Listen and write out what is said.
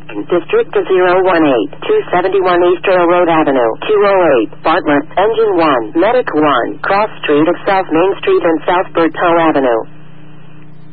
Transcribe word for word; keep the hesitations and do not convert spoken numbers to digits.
District zero one eight, two seventy-one East Railroad Avenue, two oh eight, Bartlett, Engine one, Medic one, Cross Street of South Main Street and South Bertow Avenue.